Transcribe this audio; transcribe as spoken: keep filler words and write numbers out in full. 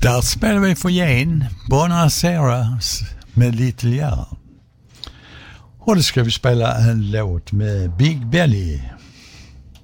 Där spelar vi för Jane, Bonacera med Little Girl. Och då ska vi spela en låt med Big Belly.